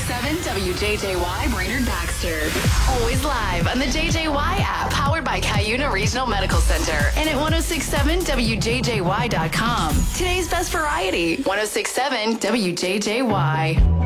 1067 WJJY Brainerd Baxter. Always live on the JJY app, powered by Cuyuna Regional Medical Center, and at 1067WJJY.com. Today's best variety, 1067 WJJY.